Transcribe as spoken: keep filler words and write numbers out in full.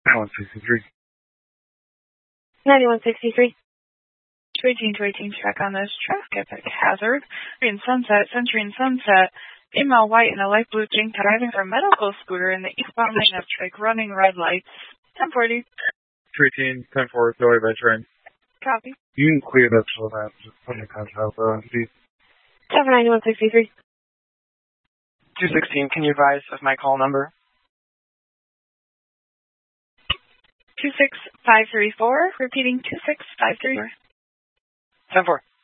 one sixty-three. ninety-one sixty-three. two eighteen, two eighteen, check on this traffic hazard. Green Sunset, Century and Sunset. Female white and a light blue jean driving her medical scooter in the eastbound lane of trike, running red lights. ten forty. two eighteen, ten four, delay by train. Copy. You can clear that till that. Just put in the contract though. seven ninety-one sixty-three. two sixteen, can you advise of my call number? two six five three four. Repeating two six five three four. ten four.